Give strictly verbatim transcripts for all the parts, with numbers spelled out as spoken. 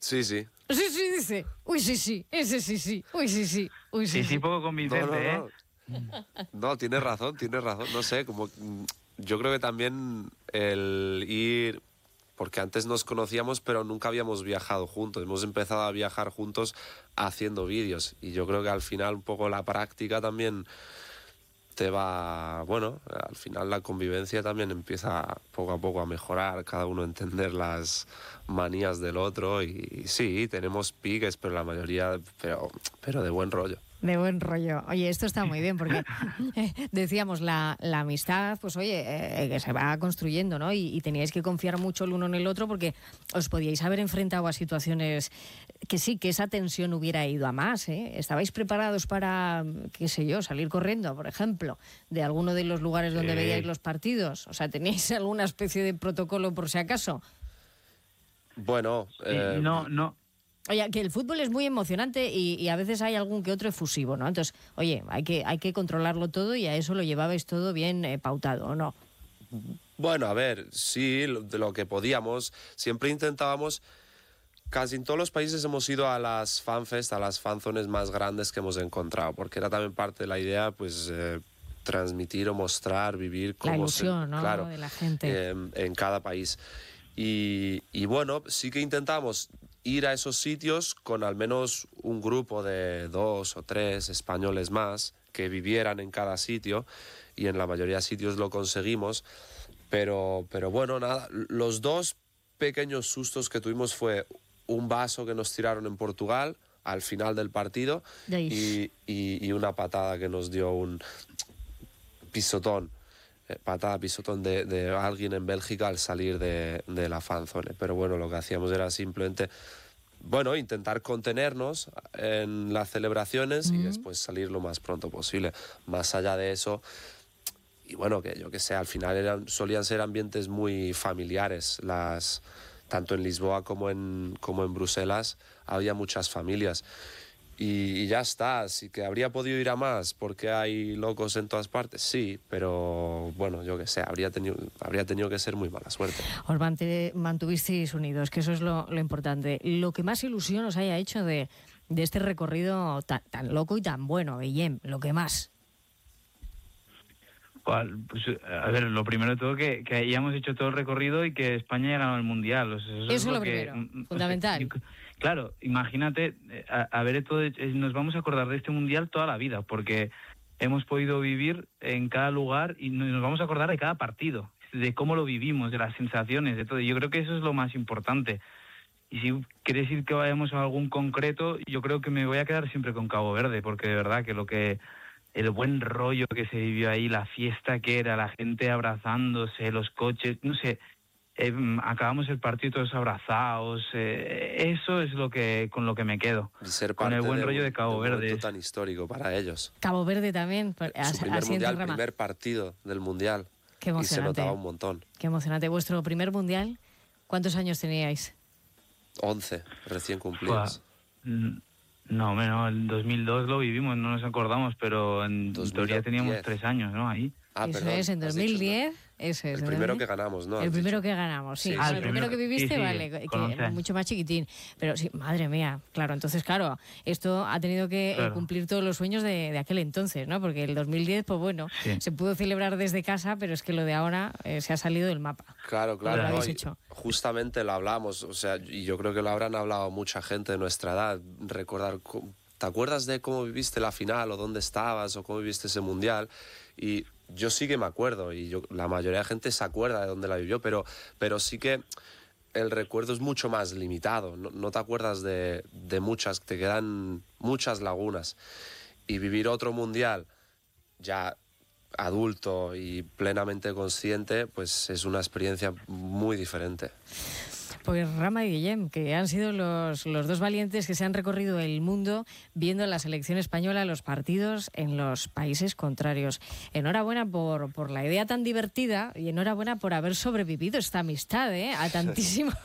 Sí, sí. Sí, sí, dice. Uy, sí, sí. Ese sí, sí. Uy, sí, sí. Uy, sí, Sí, sí, poco No, convincente, no, no. ¿eh? No, tienes razón, tienes razón. No sé, como mm, yo creo que también el ir, porque antes nos conocíamos, pero nunca habíamos viajado juntos. Hemos empezado a viajar juntos haciendo vídeos. Y yo creo que al final un poco la práctica también te va, bueno, al final la convivencia también empieza poco a poco a mejorar, cada uno a entender las manías del otro y, y sí, tenemos piques, pero la mayoría, pero, pero de buen rollo. De buen rollo. Oye, esto está muy bien porque eh, decíamos, la, la amistad, pues oye, eh, que se va construyendo, ¿no? Y, y teníais que confiar mucho el uno en el otro porque os podíais haber enfrentado a situaciones que sí, que esa tensión hubiera ido a más, ¿eh? ¿Estabais preparados para, qué sé yo, salir corriendo, por ejemplo, de alguno de los lugares donde Eh. veíais los partidos? O sea, ¿teníais alguna especie de protocolo por si acaso? Bueno, eh, No, no. Oye, que el fútbol es muy emocionante y, y a veces hay algún que otro efusivo, ¿no? Entonces, oye, hay que, hay que controlarlo todo y a eso lo llevabais todo bien eh, pautado, ¿o no? bueno, a ver, sí, lo- de lo que podíamos, siempre intentábamos, casi en todos los países hemos ido a las fanfest, a las fanzones más grandes que hemos encontrado, porque era también parte de la idea, pues, eh, transmitir o mostrar, vivir La como ilusión, ¿no? claro, De la gente. eh, en cada país. Y, y bueno, sí que intentamos ir a esos sitios con al menos un grupo de dos o tres españoles más que vivieran en cada sitio y en la mayoría de sitios lo conseguimos, pero, pero bueno, nada, los dos pequeños sustos que tuvimos fue un vaso que nos tiraron en Portugal al final del partido y, y, y una patada que nos dio un pisotón. Eh, patada, pisotón de, de alguien en Bélgica al salir de, de la fanzone. Pero bueno, lo que hacíamos era simplemente, bueno, intentar contenernos en las celebraciones Mm. y después salir lo más pronto posible. Más allá de eso, y bueno, que yo que sé, al final eran, solían ser ambientes muy familiares. Las, tanto en Lisboa como en, como en Bruselas había muchas familias. Y, y ya está, así que habría podido ir a más porque hay locos en todas partes, sí, pero bueno, yo qué sé, habría tenido, habría tenido que ser muy mala suerte. Os mante- mantuvisteis unidos, que eso es lo, lo importante. Lo que más ilusión os haya hecho de, de este recorrido tan, tan loco y tan bueno, Guillem, lo que más. ¿Cuál? Pues, a ver, lo primero de todo que, que hayamos hecho todo el recorrido y que España haya ganado el Mundial. O sea, eso, Eso es lo que, primero, mm, o sea, fundamental. yo- claro, imagínate, eh, a, a ver, todo, eh, nos vamos a acordar de este Mundial toda la vida, porque hemos podido vivir en cada lugar y nos vamos a acordar de cada partido, de cómo lo vivimos, de las sensaciones, de todo. Yo creo que eso es lo más importante. Y si quieres decir que vayamos a algún concreto, yo creo que me voy a quedar siempre con Cabo Verde, porque de verdad que lo que... el buen rollo que se vivió ahí, la fiesta que era, la gente abrazándose, los coches, no sé, eh, acabamos el partido todos abrazados, eh, eso es lo que con lo que me quedo, Y ser con parte el buen de rollo un, de Cabo de un Verde. momento tan histórico para ellos. Cabo Verde también, Su así primer en mundial, rama. primer partido del mundial. Qué Y se emocionante. notaba un montón. Qué emocionante. ¿Vuestro primer mundial? ¿Cuántos años teníais? once recién cumplidos. Fua, mm, No, bueno, el dos mil dos lo vivimos, no nos acordamos, pero en dos mil teoría teníamos diez. tres años, ¿no? Ahí. Ah, Eso perdón, es, en has dos mil dicho, diez. Eso es. el en primero dos mil que ganamos, ¿no? El Has primero dicho. que ganamos, sí. Sí, Bueno, sí. el primero que viviste, Sí, sí, vale, con que once era años. mucho más chiquitín. Pero sí, madre mía, claro. Entonces, claro, esto ha tenido que eh, Claro. cumplir todos los sueños de, de aquel entonces, ¿no? Porque el dos mil diez, pues bueno, Sí. se pudo celebrar desde casa, pero es que lo de ahora eh, se ha salido del mapa. Claro, claro. Lo no, habéis y hecho. justamente lo hablamos, o sea, y yo creo que lo habrán hablado mucha gente de nuestra edad, recordar, co- ¿te acuerdas de cómo viviste la final o dónde estabas o cómo viviste ese mundial? Y yo sí que me acuerdo y yo, la mayoría de gente se acuerda de dónde la vivió, pero, pero sí que el recuerdo es mucho más limitado, no, no te acuerdas de, de muchas, te quedan muchas lagunas. Y vivir otro mundial ya adulto y plenamente consciente, pues es una experiencia muy diferente. Pues Rama y Guillem, que han sido los, los dos valientes que se han recorrido el mundo viendo la selección española, los partidos en los países contrarios. Enhorabuena por, por la idea tan divertida y enhorabuena por haber sobrevivido esta amistad, ¿eh? A tantísimos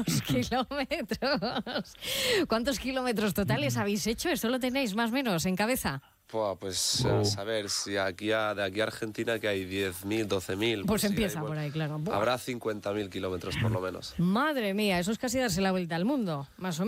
kilómetros. ¿Cuántos kilómetros totales habéis hecho? ¿Esto lo tenéis más o menos en cabeza? Buah, pues Oh. a saber, si aquí a, de aquí a Argentina que hay diez mil, doce mil... Pues sí, empieza hay, por bueno, ahí, claro. Buah. Habrá cincuenta mil kilómetros por lo menos. Madre mía, eso es casi darse la vuelta al mundo, más o menos.